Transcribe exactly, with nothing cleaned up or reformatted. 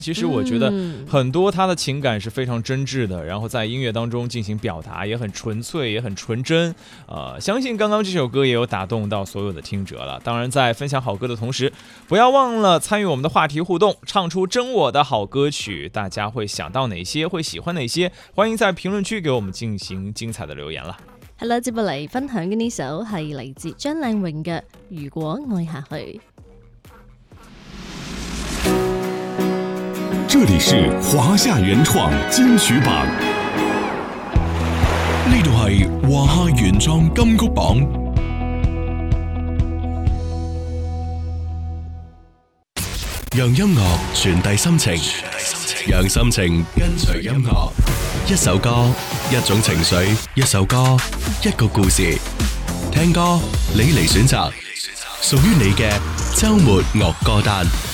其实我觉得很多他的情感是非常真挚的，然后在音乐当中进行表达也很纯粹也很纯真，呃，相信刚刚这首歌也有打动到所有的听者了。当然在分享好歌的同时，不要忘了参与我们的话题互动，唱出真我的好歌曲，大家會想到哪些，會喜歡哪些，歡迎在評論區給我們進行精彩的留言啦。 係啦，接落嚟分享嘅呢首係嚟自張靚穎嘅《如果愛下去》。 這裡是華夏原創金曲榜，呢度係華夏原創金曲榜。讓音樂傳遞心情，讓心情跟隨音樂。一首歌，一種情緒，一首歌，一個故事。聽歌，你嚟選擇，屬於你嘅週末樂歌單。